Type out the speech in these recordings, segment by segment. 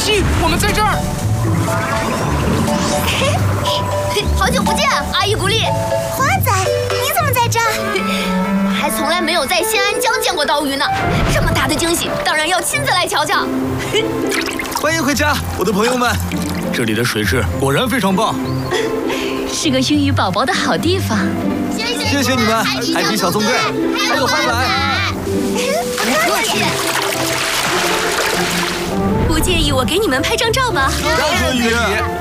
西，我们在这儿。 好久不见，阿依古丽。 花仔，你怎么在这儿？ 还从来没有在仙安江见过刀鱼呢，这么大的惊喜，当然要亲自来瞧瞧。 欢迎回家，我的朋友们。这里的水质果然非常棒， 是个孕育宝宝的好地方。 谢谢你们，海底小纵队，还有花仔。 不客气。 不介意我给你们拍张照吧？ 当可以。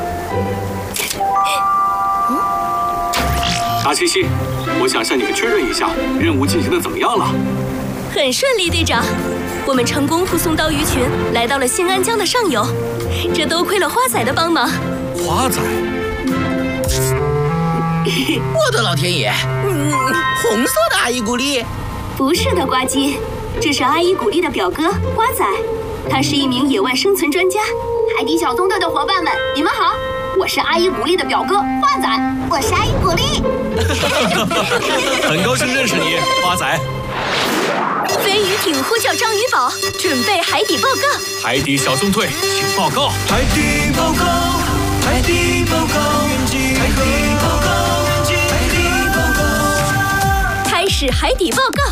阿西西，我想向你们确认一下，任务进行的怎么样了？ 很顺利，队长。我们成功护送刀鱼群来到了新安江的上游，这多亏了花仔的帮忙。 花仔， 我的老天爷！红色的阿依古丽？ 不是的，呱唧，这是阿依古丽的表哥花仔，他是一名野外生存专家。 海底小纵队的伙伴们，你们好，我是阿依古丽的表哥花仔， 我是阿依古丽。 很高兴认识你，花仔。 飞鱼艇呼叫章鱼堡，准备海底报告。 海底小纵队，请报告。 海底报告，海底报告，海底报告，海底报告。 开始海底报告。